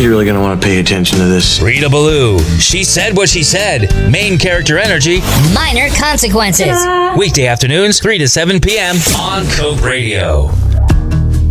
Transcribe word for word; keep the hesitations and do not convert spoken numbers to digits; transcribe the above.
You're really going to want to pay attention to this. Rita Ballou. She said what she said. Main character energy. Minor consequences. Weekday afternoons, three to seven p.m. on Coke Radio.